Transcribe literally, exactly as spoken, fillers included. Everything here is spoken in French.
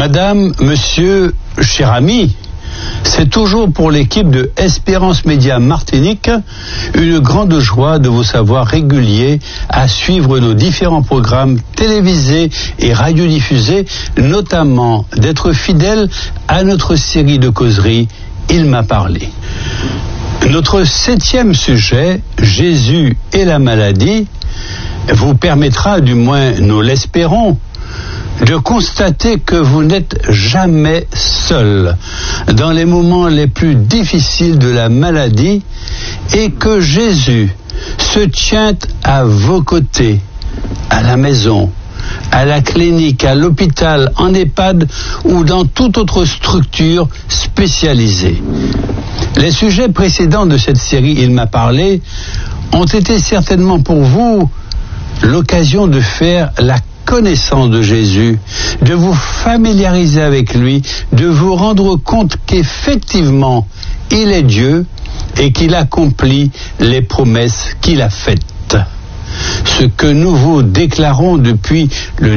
Madame, monsieur, cher ami, c'est toujours pour l'équipe de Espérance Média Martinique une grande joie de vous savoir régulier à suivre nos différents programmes télévisés et radiodiffusés, notamment d'être fidèle à notre série de causeries « Il m'a parlé ». Notre septième sujet, Jésus et la maladie, vous permettra, du moins nous l'espérons, de constater que vous n'êtes jamais seul dans les moments les plus difficiles de la maladie et que Jésus se tient à vos côtés, à la maison, à la clinique, à l'hôpital, en EHPAD ou dans toute autre structure spécialisée. Les sujets précédents de cette série « Il m'a parlé » ont été certainement pour vous l'occasion de faire la connaissance de Jésus, de vous familiariser avec lui, de vous rendre compte qu'effectivement, il est Dieu et qu'il accomplit les promesses qu'il a faites. Ce que nous vous déclarons depuis le